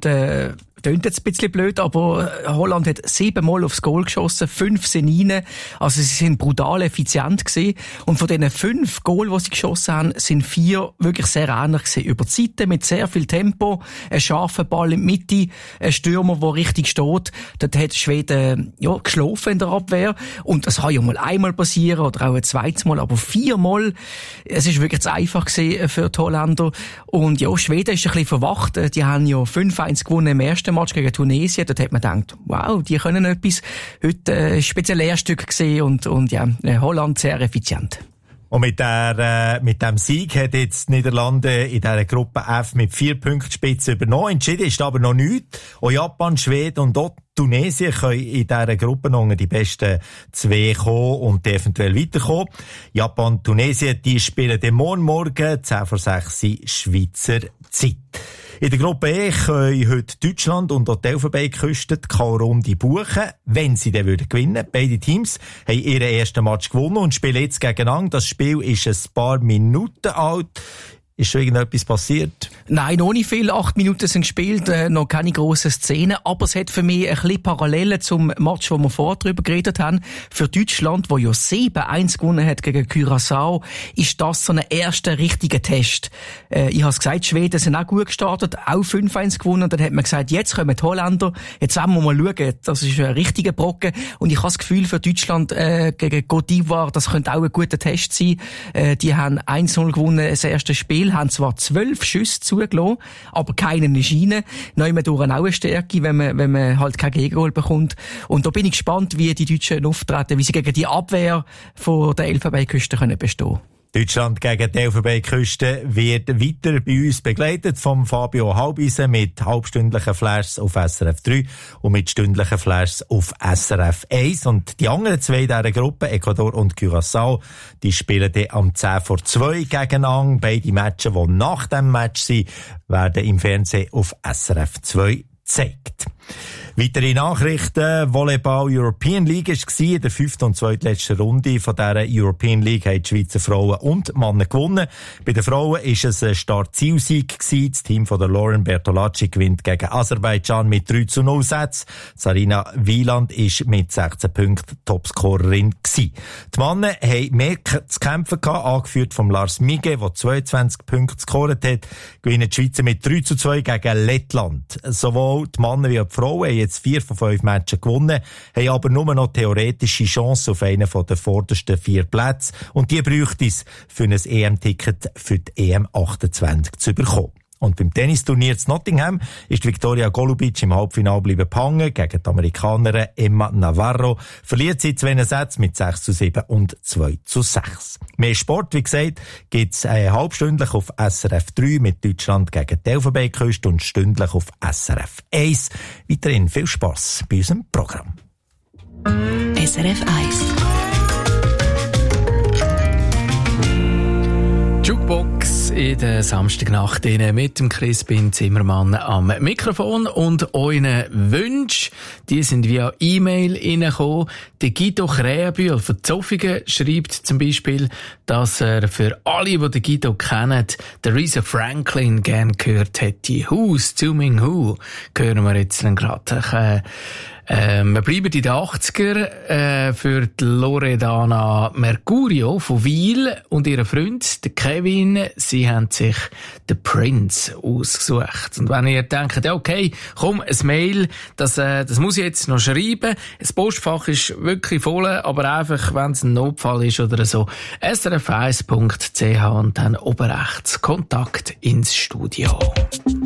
klingt jetzt ein bisschen blöd, aber Holland hat 7-mal aufs Goal geschossen, 5 sind rein. Also sie sind brutal effizient gewesen. Und von diesen 5 Goal, die sie geschossen haben, sind 4 wirklich sehr ähnlich gewesen. Über die Seite mit sehr viel Tempo, ein scharfer Ball in die Mitte, ein Stürmer, der richtig steht. Dort hat Schweden geschlafen in der Abwehr. Und das kann ja mal einmal passieren oder auch ein zweites Mal, aber 4-mal. Es ist wirklich zu einfach gewesen für die Holländer. Und ja, Schweden ist ein bisschen verwacht. Die haben ja 5-1 gewonnen im ersten Match gegen Tunesien. Dort hat man gedacht, wow, die können etwas. Heute ein spezielles Lehrstück gesehen und ja, Holland sehr effizient. Und mit dem Sieg hat jetzt die Niederlande in dieser Gruppe F mit 4 Punkten Spitze übernommen. Entschieden ist aber noch nichts. Auch Japan, Schweden und auch Tunesien können in dieser Gruppe noch die besten 2 kommen und eventuell weiterkommen. Japan, Tunesien, die spielen dann morgen 10 vor 6 Schweizer Zeit. In der Gruppe E können heute Deutschland und auch die Elfenbeinküste die K.O.-Runde buchen, wenn sie dann gewinnen würden. Beide Teams haben ihren ersten Match gewonnen und spielen jetzt gegeneinander. Das Spiel ist ein paar Minuten alt. Ist schon irgendetwas passiert? Nein, noch nicht viel. 8 Minuten sind gespielt, noch keine grossen Szenen. Aber es hat für mich ein bisschen Parallelen zum Match, wo wir vorher drüber geredet haben. Für Deutschland, wo ja 7-1 gewonnen hat gegen Curaçao, ist das so ein erster richtiger Test. Ich habe es gesagt, Schweden sind auch gut gestartet, auch 5-1 gewonnen. Und dann hat man gesagt, jetzt kommen die Holländer, jetzt wollen wir mal schauen. Das ist ein richtiger Brocken. Und ich habe das Gefühl, für Deutschland gegen Côte d'Ivoire, das könnte auch ein guter Test sein. Die haben 1-0 gewonnen, das erste Spiel. Haben zwar 12 Schüsse zugelassen, aber keinen ist rein. Neumann auch eine Stärke, wenn man halt kein Gegengol bekommt. Und da bin ich gespannt, wie die Deutschen auftreten, wie sie gegen die Abwehr von der Elfenbeinküste können bestehen. Deutschland gegen die Elfenbeinküste wird weiter bei uns begleitet vom Fabio Halbisen mit halbstündlichen Flashs auf SRF 3 und mit stündlichen Flashs auf SRF 1. Und die anderen 2 dieser Gruppe, Ecuador und Curaçao, die spielen dann am 10 vor 2 gegeneinander. Beide Matches, die nach dem Match sind, werden im Fernsehen auf SRF 2 gezeigt. Weitere Nachrichten. Volleyball European League war in der 5. und 2. letzten Runde von dieser European League haben die Schweizer Frauen und Männer gewonnen. Bei den Frauen war es ein Start-Zielsieg gewesen. Das Team von der Lauren Bertolacci gewinnt gegen Aserbaidschan mit 3-0 Sätzen. Sarina Wieland ist mit 16 Punkten Topscorerin gewesen. Die Männer haben mehr zu kämpfen gehabt, angeführt von Lars Mige, der 22 Punkte gescored hat. Gewinnen die Schweizer mit 3-2 gegen Lettland. Sowohl die Männer wie auch die Frauen haben jetzt 4 von 5 Matches gewonnen, haben aber nur noch theoretische Chancen auf einen von den vordersten 4 Plätzen. Und die bräuchte es für ein EM-Ticket für die EM 28 zu bekommen. Und beim Tennisturnier zu Nottingham ist Victoria Golubic im Halbfinale bleiben hängen gegen die Amerikanerin Emma Navarro. Verliert sie 2 Sätze mit 6-7 und 2-6. Mehr Sport, wie gesagt, gibt's halbstündlich auf SRF 3 mit Deutschland gegen die Elfenbeinküste und stündlich auf SRF 1. Weiterhin viel Spass bei unserem Programm. SRF 1 Jukebox in der Samstagnacht mit dem Crispin Zimmermann am Mikrofon und euren Wünschen, die sind via E-Mail reingekommen. Der Guido Krähenbühl von Zofingen schreibt zum Beispiel, dass er für alle, die den Guido kennen, der Aretha Franklin gern gehört hätte. Who's Zooming Who? Hören wir jetzt dann gerade. Wir bleiben in den 80er für die Loredana Mercurio von Wil und ihren Freund, der Kevin. Sie haben sich den Prince ausgesucht. Und wenn ihr denkt, ja, okay, komm, ein Mail, das muss ich jetzt noch schreiben. Das Postfach ist wirklich voll, aber einfach, wenn es ein Notfall ist oder so, srf1.ch und dann oben rechts Kontakt ins Studio.